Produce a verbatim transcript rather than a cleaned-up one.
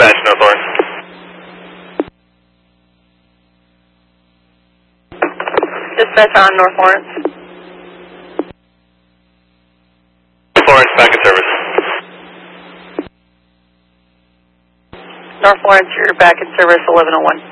Dispatch, North Lawrence. Dispatch on North Lawrence. North Lawrence, back in service. North Lawrence, you're back in service, eleven oh one.